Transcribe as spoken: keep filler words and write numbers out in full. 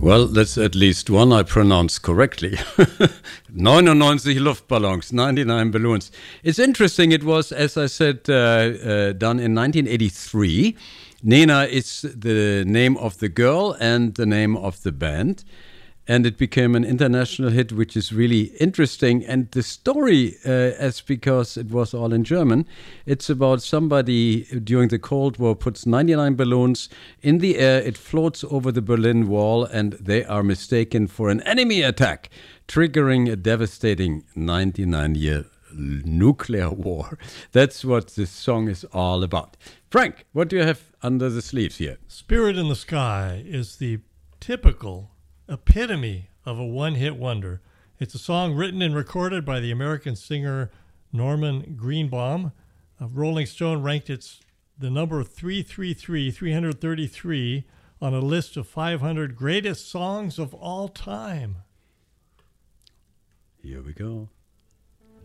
Well, that's at least one I pronounced correctly. ninety-nine Luftballons, ninety-nine balloons. It's interesting. It was, as I said, uh, uh, done in nineteen eighty-three. Nena is the name of the girl and the name of the band. And it became an international hit, which is really interesting. And the story, uh, as because it was all in German, it's about somebody during the Cold War puts ninety-nine balloons in the air. It floats over the Berlin Wall, and they are mistaken for an enemy attack, triggering a devastating ninety-nine-year nuclear war. That's what this song is all about. Frank, what do you have under the sleeves here? Spirit in the Sky is the typical epitome of a one-hit wonder. It's a song written and recorded by the American singer Norman Greenbaum. Uh, Rolling Stone ranked it the number three thirty-three, three thirty-three on a list of five hundred greatest songs of all time. Here we go.